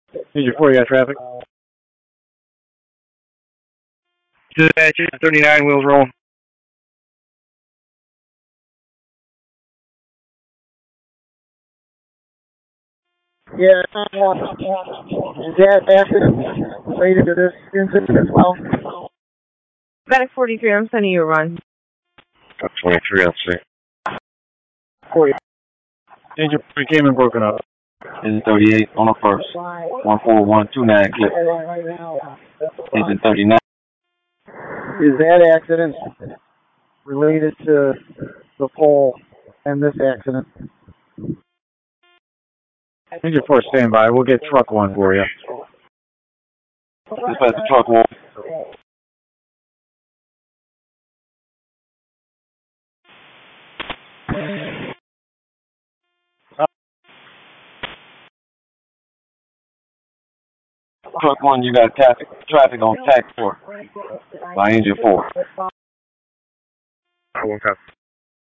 Engine 4, you got traffic? Dispatch, 39, wheels rolling. Yeah, is that accident related to this incident as well? Medic 43, I'm sending you a run. 23, I'll see. 40. Engine 3 came in broken up. Engine 38 on the first. 14129 clip. Engine 39. Is that accident related to the pole and this accident? Engine 4, stand by. We'll get truck 1 for you. Dispatch the truck 1. Truck 1, you got traffic on TAC 4 by Engine 4. I won't have